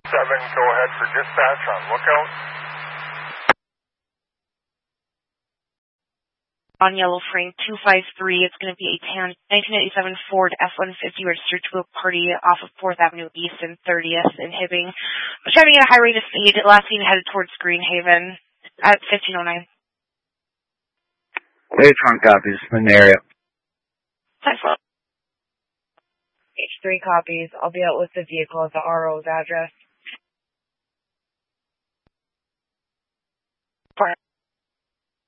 7, go ahead for dispatch on lookout. On Yellow Frame 253, it's going to be a 1987 Ford F-150 registered to a party off of 4th Avenue East and 30th in Hibbing. Driving at a high rate of speed, last seen headed towards Greenhaven at 1509. H1 copies in the area. H3 copies. I'll be out with the vehicle at the RO's address.